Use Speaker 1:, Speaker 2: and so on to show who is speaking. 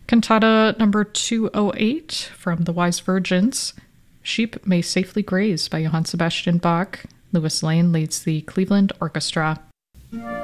Speaker 1: Cantata number 208 from The Wise Virgins, Sheep May Safely Graze by Johann Sebastian Bach. Louis Lane leads the Cleveland Orchestra.